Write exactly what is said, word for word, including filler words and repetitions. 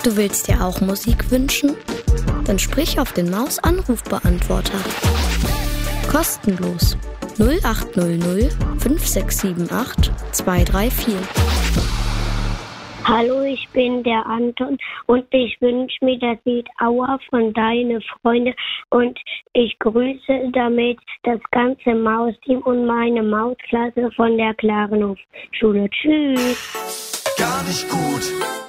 Du willst dir auch Musik wünschen? Dann sprich auf den Maus-Anrufbeantworter. Kostenlos null acht null null fünf sechs sieben acht zwei drei vier. Hallo, ich bin der Anton und ich wünsche mir das Lied Aua von Deine Freunde und ich grüße damit das ganze Mausteam und meine Mausklasse von der Klarenhof-Schule. Tschüss! Gar nicht gut.